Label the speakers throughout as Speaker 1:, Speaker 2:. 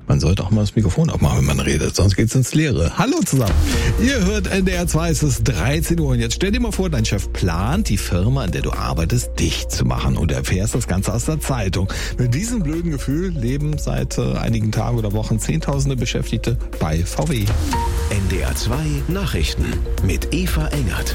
Speaker 1: Man sollte auch mal das Mikrofon aufmachen, wenn man redet, sonst geht's ins Leere. Hallo zusammen. Ihr hört NDR 2, es ist 13 Uhr und jetzt stell dir mal vor, dein Chef plant, die Firma, in der du arbeitest, dicht zu machen und du erfährst das Ganze aus der Zeitung. Mit diesem blöden Gefühl leben seit einigen Tagen oder Wochen Zehntausende Beschäftigte bei VW.
Speaker 2: NDR 2 Nachrichten mit Eva Engert.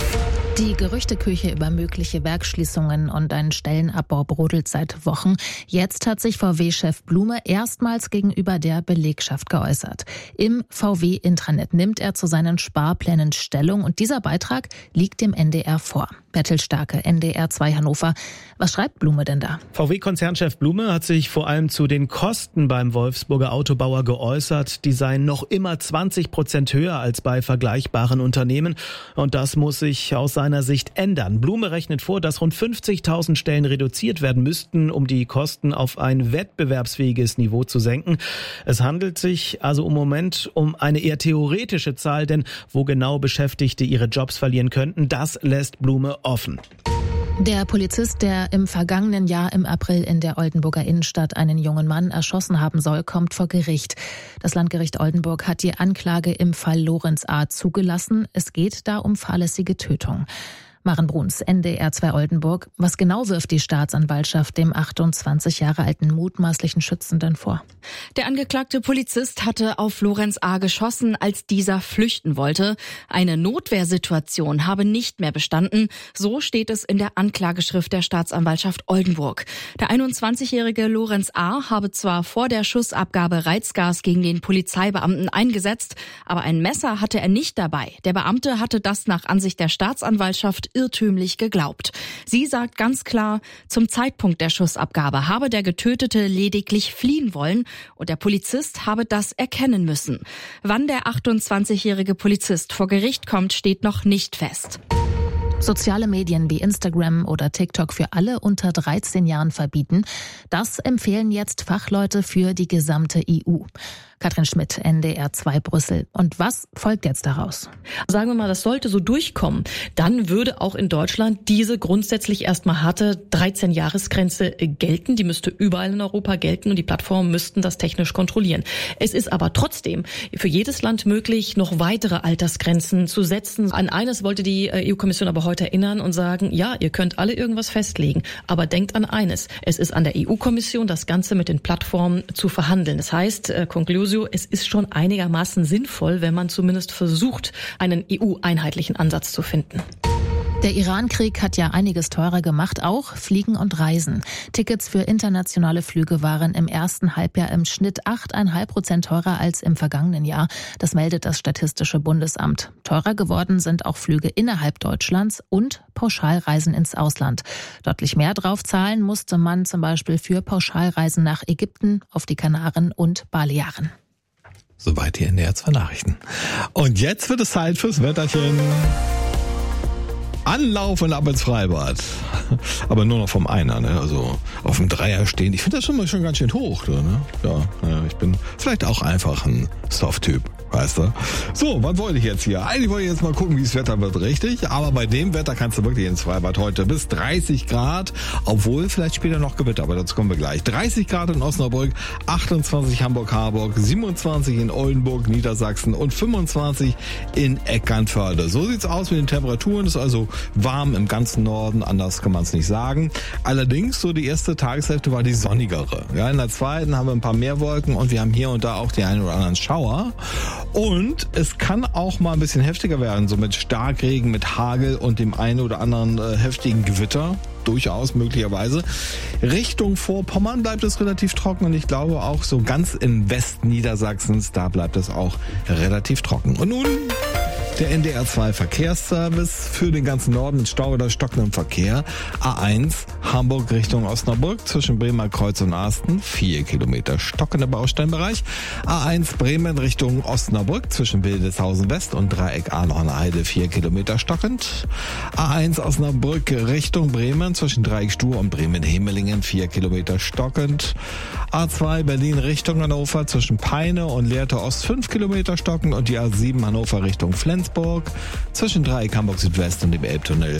Speaker 3: Die Gerüchteküche über mögliche Werksschließungen und einen Stellenabbau brodelt seit Wochen. Jetzt hat sich VW-Chef Blume erstmals gegenüber der Belegschaft geäußert. Im VW-Intranet nimmt er zu seinen Sparplänen Stellung und dieser Beitrag liegt dem NDR vor. Bertel Starke, NDR 2 Hannover. Was schreibt Blume denn da?
Speaker 4: VW-Konzernchef Blume hat sich vor allem zu den Kosten beim Wolfsburger Autobauer geäußert. Die seien noch immer 20% höher als bei vergleichbaren Unternehmen. Und das muss sich aus seiner Sicht ändern. Blume rechnet vor, dass rund 50.000 Stellen reduziert werden müssten, um die Kosten auf ein wettbewerbsfähiges Niveau zu senken. Es handelt sich also im Moment um eine eher theoretische Zahl, denn wo genau Beschäftigte ihre Jobs verlieren könnten, das lässt Blume offen.
Speaker 3: Der Polizist, der im vergangenen Jahr im April in der Oldenburger Innenstadt einen jungen Mann erschossen haben soll, kommt vor Gericht. Das Landgericht Oldenburg hat die Anklage im Fall Lorenz A. zugelassen. Es geht da um fahrlässige Tötung. Maren Bruns, NDR 2 Oldenburg. Was genau wirft die Staatsanwaltschaft dem 28 Jahre alten mutmaßlichen Schützenden vor?
Speaker 5: Der angeklagte Polizist hatte auf Lorenz A. geschossen, als dieser flüchten wollte. Eine Notwehrsituation habe nicht mehr bestanden. So steht es in der Anklageschrift der Staatsanwaltschaft Oldenburg. Der 21-jährige Lorenz A. habe zwar vor der Schussabgabe Reizgas gegen den Polizeibeamten eingesetzt, aber ein Messer hatte er nicht dabei. Der Beamte hatte das nach Ansicht der Staatsanwaltschaft irrtümlich geglaubt. Sie sagt ganz klar, zum Zeitpunkt der Schussabgabe habe der Getötete lediglich fliehen wollen und der Polizist habe das erkennen müssen. Wann der 28-jährige Polizist vor Gericht kommt, steht noch nicht fest.
Speaker 3: Soziale Medien wie Instagram oder TikTok für alle unter 13 Jahren verbieten. Das empfehlen jetzt Fachleute für die gesamte EU. Katrin Schmidt, NDR 2 Brüssel. Und was folgt jetzt daraus?
Speaker 6: Sagen wir mal, das sollte so durchkommen. Dann würde auch in Deutschland diese grundsätzlich erstmal harte 13-Jahres-Grenze gelten. Die müsste überall in Europa gelten und die Plattformen müssten das technisch kontrollieren. Es ist aber trotzdem für jedes Land möglich, noch weitere Altersgrenzen zu setzen. An eines wollte die EU-Kommission aber heute erinnern und sagen, ja, ihr könnt alle irgendwas festlegen. Aber denkt an eines. Es ist an der EU-Kommission, das Ganze mit den Plattformen zu verhandeln. Das heißt, Conclusio, es ist schon einigermaßen sinnvoll, wenn man zumindest versucht, einen EU-einheitlichen Ansatz zu finden.
Speaker 3: Der Iran-Krieg hat ja einiges teurer gemacht, auch Fliegen und Reisen. Tickets für internationale Flüge waren im ersten Halbjahr im Schnitt 8,5% teurer als im vergangenen Jahr. Das meldet das Statistische Bundesamt. Teurer geworden sind auch Flüge innerhalb Deutschlands und Pauschalreisen ins Ausland. Deutlich mehr draufzahlen musste man zum Beispiel für Pauschalreisen nach Ägypten, auf die Kanaren und Balearen.
Speaker 1: Soweit die NDR 2 Nachrichten. Und jetzt wird es Zeit fürs Wetterchen. Anlauf und ab ins Freibad. Aber nur noch vom Einer, ne? Also auf dem Dreier stehen. Ich finde das schon ganz schön hoch, ne? Ja, ich bin vielleicht auch einfach ein Soft-Typ. Weißt du? So, was wollte ich jetzt hier? Eigentlich wollte ich jetzt mal gucken, wie das Wetter wird, richtig? Aber bei dem Wetter kannst du wirklich ins Freibad heute bis 30 Grad, obwohl vielleicht später noch Gewitter, aber dazu kommen wir gleich. 30 Grad in Osnabrück, 28 Hamburg-Harburg, 27 in Oldenburg, Niedersachsen und 25 in Eckernförde. So sieht's aus mit den Temperaturen, ist also warm im ganzen Norden, anders kann man es nicht sagen. Allerdings, so die erste Tageshälfte war die sonnigere. Ja, in der zweiten haben wir ein paar mehr Wolken und wir haben hier und da auch die einen oder anderen Schauer. Und es kann auch mal ein bisschen heftiger werden, so mit Starkregen, mit Hagel und dem einen oder anderen heftigen Gewitter. Durchaus, möglicherweise. Richtung Vorpommern bleibt es relativ trocken und ich glaube auch so ganz im Westen Niedersachsens, da bleibt es auch relativ trocken. Und nun der NDR 2 Verkehrsservice für den ganzen Norden mit Stau oder stockendem Verkehr. A1 Hamburg Richtung Osnabrück zwischen Bremer Kreuz und Arsten 4 Kilometer stockender Baustellenbereich. A1 Bremen Richtung Osnabrück zwischen Wildeshausen West und Dreieck Ahorner Heide 4 Kilometer stockend. A1 Osnabrück Richtung Bremen zwischen Dreieck Stur und Bremen Hemelingen 4 Kilometer stockend. A2 Berlin Richtung Hannover zwischen Peine und Lehrte Ost 5 Kilometer stockend und die A7 Hannover Richtung Flensburg zwischen Dreieck Hamburg Südwest und dem Elbtunnel